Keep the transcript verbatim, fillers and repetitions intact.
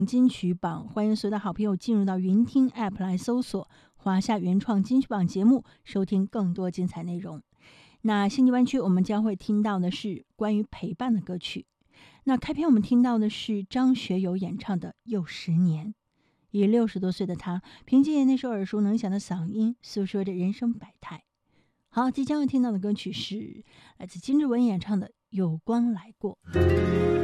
金曲榜，欢迎所有的好朋友进入到云听 App 来搜索华夏原创金曲榜节目，收听更多精彩内容。那星际湾区我们将会听到的是关于陪伴的歌曲。那开篇我们听到的是张学友演唱的《又十年》，以六十多岁的他，凭借那首耳熟能详的嗓音，诉说着人生百态。好，即将要听到的歌曲是来自金志文演唱的《有光来过》。